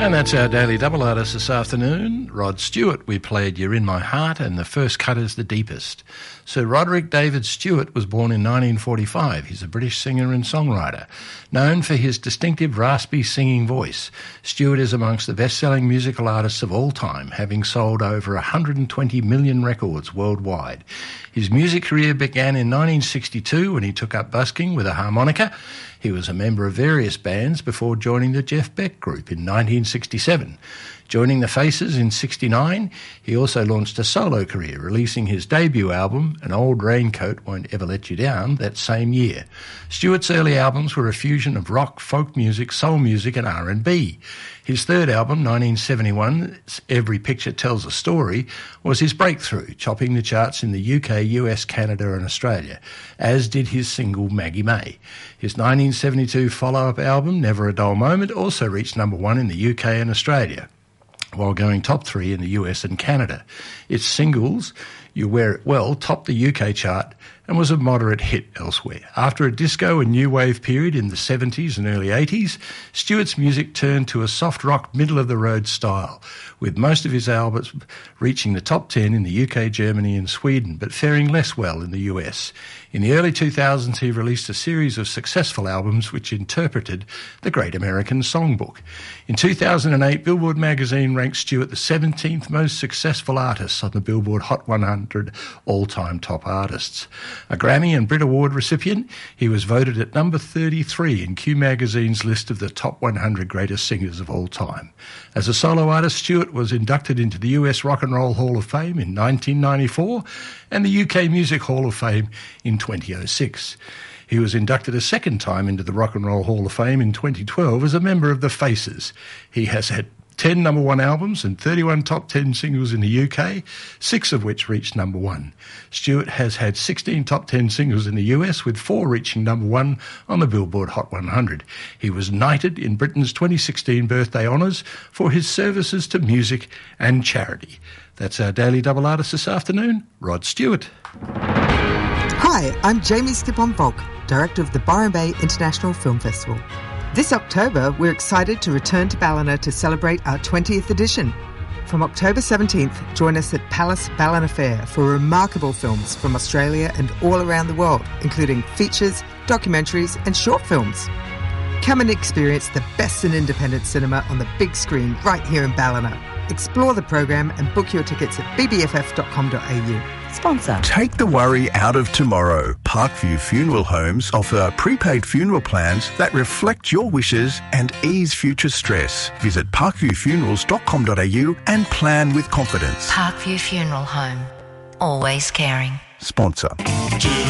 And that's our Daily Double artist this afternoon. Rod Stewart, we played You're in My Heart, and the first cut is The Deepest. Sir Roderick David Stewart was born in 1945. He's a British singer and songwriter. Known for his distinctive raspy singing voice, Stewart is amongst the best-selling musical artists of all time, having sold over 120 million records worldwide. His music career began in 1962 when he took up busking with a harmonica. He was a member of various bands before joining the Jeff Beck Group in 1967. Joining the Faces in 1969, he also launched a solo career, releasing his debut album, An Old Raincoat Won't Ever Let You Down, that same year. Stewart's early albums were a fusion of rock, folk music, soul music and R&B. His third album, 1971's Every Picture Tells a Story, was his breakthrough, topping the charts in the UK, US, Canada and Australia, as did his single Maggie May. His 1972 follow-up album, Never a Dull Moment, also reached number one in the UK and Australia, while going top 3 in the US and Canada. Its singles, You Wear It Well, topped the UK chart and was a moderate hit elsewhere. After a disco and new wave period in the 70s and early 80s, Stewart's music turned to a soft rock, middle-of-the-road style, with most of his albums reaching the top 10 in the UK, Germany and Sweden, but faring less well in the US. In the early 2000s, he released a series of successful albums which interpreted the Great American Songbook. In 2008, Billboard magazine ranked Stewart the 17th most successful artist on the Billboard Hot 100 all-time top artists. A Grammy and Brit Award recipient, he was voted at number 33 in Q Magazine's list of the top 100 greatest singers of all time. As a solo artist, Stewart was inducted into the US Rock and Roll Hall of Fame in 1994 and the UK Music Hall of Fame in 2006. He was inducted a second time into the Rock and Roll Hall of Fame in 2012 as a member of the Faces. He has had 10 number one albums and 31 top 10 singles in the UK, 6 of which reached number one. Stewart has had 16 top 10 singles in the US, with 4 reaching number one on the Billboard Hot 100. He was knighted in Britain's 2016 birthday honours for his services to music and charity. That's our Daily Double artist this afternoon, Rod Stewart. Hi, I'm Jamie Stippon-Volk, Director of the Byron Bay International Film Festival. This October, we're excited to return to Ballina to celebrate our 20th edition. From October 17th, join us at Palace Ballina Fair for remarkable films from Australia and all around the world, including features, documentaries and short films. Come and experience the best in independent cinema on the big screen right here in Ballina. Explore the program and book your tickets at bbff.com.au. Sponsor. Take the worry out of tomorrow. Parkview Funeral Homes offer prepaid funeral plans that reflect your wishes and ease future stress. Visit parkviewfunerals.com.au and plan with confidence. Parkview Funeral Home. Always caring. Sponsor.